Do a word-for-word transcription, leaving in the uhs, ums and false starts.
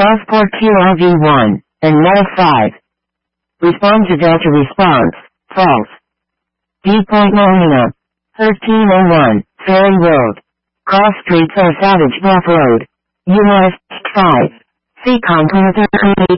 Southport Q R V one, and Meta five. Respond to Delta response, false. D. Point Molina, thirteen oh one, Ferry Road. Cross streets or Savage Bluff Road. U S five. C. Compliment